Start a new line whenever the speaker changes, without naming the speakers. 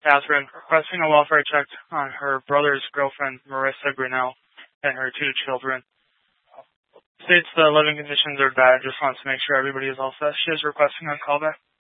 Catherine, requesting a welfare check on her brother's girlfriend, Marissa Grinnell, and her 2 children. States the living conditions are bad, just wants to make sure everybody is all set. She is requesting a callback.